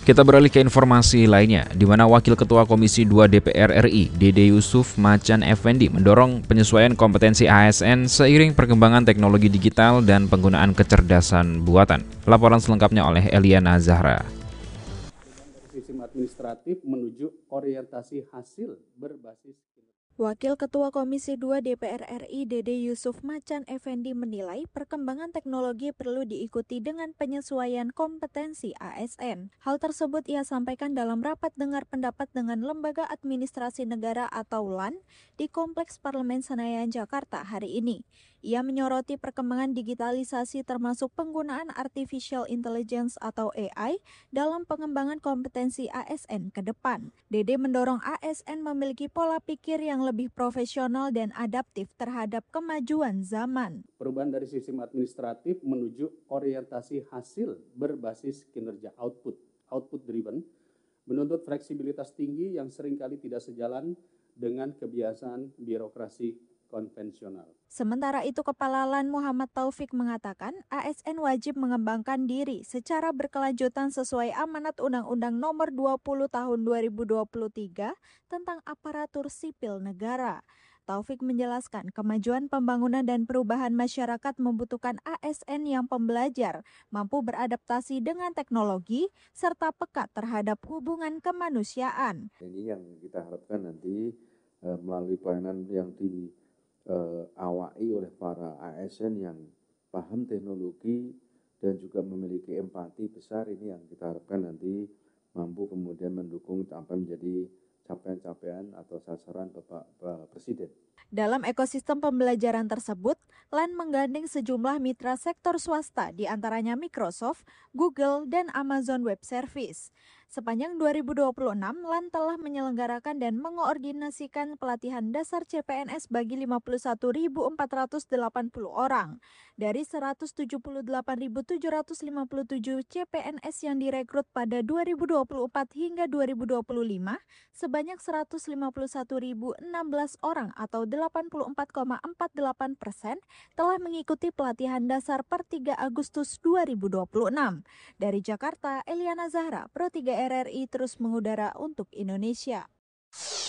Kita beralih ke informasi lainnya, di mana Wakil Ketua Komisi 2 DPR RI, Dede Yusuf Macan Effendi, mendorong penyesuaian kompetensi ASN seiring perkembangan teknologi digital dan penggunaan kecerdasan buatan. Laporan selengkapnya oleh Eliana Zahra. Sistem administratif menuju orientasi hasil berbasis. Wakil Ketua Komisi 2 DPR RI Dede Yusuf Macan Effendi menilai perkembangan teknologi perlu diikuti dengan penyesuaian kompetensi ASN. Hal tersebut ia sampaikan dalam rapat dengar pendapat dengan Lembaga Administrasi Negara atau LAN di Kompleks Parlemen Senayan, Jakarta hari ini. Ia menyoroti perkembangan digitalisasi termasuk penggunaan Artificial Intelligence atau AI dalam pengembangan kompetensi ASN ke depan. Dede mendorong ASN memiliki pola pikir yang lebih profesional dan adaptif terhadap kemajuan zaman. Perubahan dari sistem administratif menuju orientasi hasil berbasis kinerja output driven, menuntut fleksibilitas tinggi yang seringkali tidak sejalan dengan kebiasaan birokrasi konvensional. Sementara itu, Kepala LAN Muhammad Taufik mengatakan ASN wajib mengembangkan diri secara berkelanjutan sesuai amanat Undang-Undang Nomor 20 Tahun 2023 tentang aparatur sipil negara. Taufik menjelaskan kemajuan pembangunan dan perubahan masyarakat membutuhkan ASN yang pembelajar, mampu beradaptasi dengan teknologi, serta peka terhadap hubungan kemanusiaan. Ini yang kita harapkan nanti melalui pelayanan yang awai oleh para ASN yang paham teknologi dan juga memiliki empati besar, ini yang kita harapkan nanti mampu kemudian mendukung sampai menjadi capaian-capaian atau sasaran Bapak Presiden. Dalam ekosistem pembelajaran tersebut, LAN menggandeng sejumlah mitra sektor swasta, di antaranya Microsoft, Google, dan Amazon Web Service. Sepanjang 2026, LAN telah menyelenggarakan dan mengoordinasikan pelatihan dasar CPNS bagi 51.480 orang. Dari 178.757 CPNS yang direkrut pada 2024 hingga 2025, sebanyak 151.016 orang atau 84,48% telah mengikuti pelatihan dasar per 3 Agustus 2026. Dari Jakarta, Eliana Zahra, Pro 3 RRI terus mengudara untuk Indonesia.